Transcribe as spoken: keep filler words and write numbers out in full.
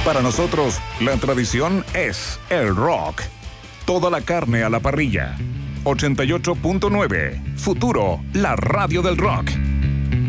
Para nosotros, la tradición es el rock. Toda la carne a la parrilla. ochenta y ocho punto nueve. Futuro, la radio del rock.